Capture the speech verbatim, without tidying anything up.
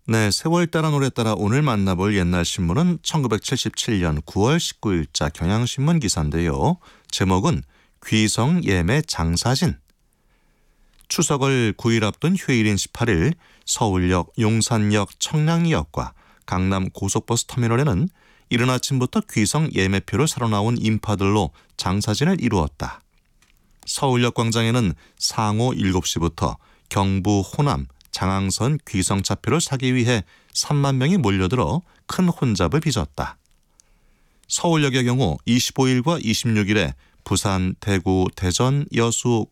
네, 세월 따라 노래 따라 오늘 만나볼 옛날 신문은 천구백칠십칠 년 구월 십구일자 경향신문 기사인데요. 제목은 귀성 예매 장사진. 추석을 구 일 앞둔 휴일인 십팔일 서울역, 용산역, 청량리역과 강남 고속버스 터미널에는 이른 아침부터 귀성 예매표를 사러 나온 인파들로 장사진을 이루었다. 서울역 광장에는 상오 일곱 시부터 경부, 호남, 장항선 귀성차표를 사기 위해 삼만 명이 몰려들어 큰 혼잡을 빚었다. 서울역의 경우 이십오일과 이십육일에 부산, 대구, 대전, 여수,